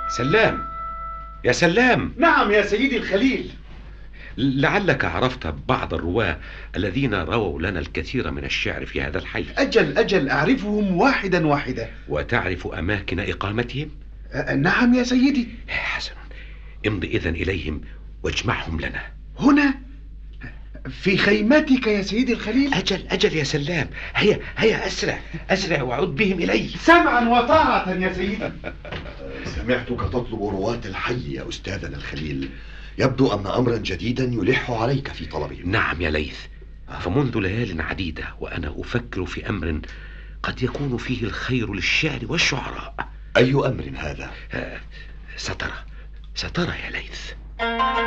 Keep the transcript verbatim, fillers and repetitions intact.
سلام، يا سلام. نعم يا سيدي الخليل. لعلك عرفت بعض الرواة الذين رووا لنا الكثير من الشعر في هذا الحي. أجل أجل أعرفهم واحدا واحدا. وتعرف أماكن إقامتهم؟ أه نعم يا سيدي. حسن، امض إذن إليهم واجمعهم لنا. هنا في خيمتك يا سيدي الخليل؟ أجل أجل يا سلام، هيا هيا أسرع أسرع وعد بهم إلي. سمعا وطاعة يا سيدي. سمعتك تطلب رواة الحي يا أستاذنا الخليل. يبدو أن أمرا جديدا يلح عليك في طلبهم. نعم يا ليث، فمنذ ليال عديدة وأنا أفكر في أمر قد يكون فيه الخير للشعر والشعراء. أي أمر هذا؟ سترى سترى يا ليث.